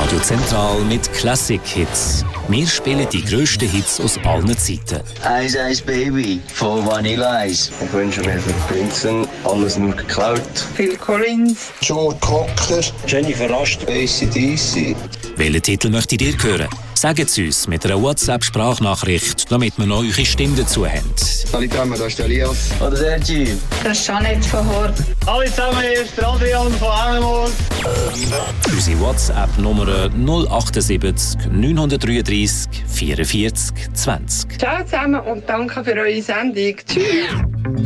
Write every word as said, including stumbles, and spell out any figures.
Radio Zentral mit Klassik-Hits. Wir spielen die grössten Hits aus allen Zeiten. Ice Ice Baby von Vanilla Ice. Ich wünsche mir für Prinzen alles nur geklaut. Phil Collins. Joe Cocker. Jennifer Rast. A C D C. Welchen Titel möchtet ihr hören? Sagt es uns mit einer WhatsApp-Sprachnachricht, damit wir noch eure Stimme dazu haben. Hallo, da ist der Elias. Oder der G. Das ist Jeanette von Hort. Hallo zusammen, hier ist der Adrian von Hemmermoos. Unsere WhatsApp-Nummer null achtundsiebzig neunhundertdreiunddreißig vierundvierzig zwanzig. Ciao zusammen und danke für eure Sendung. Tschüss.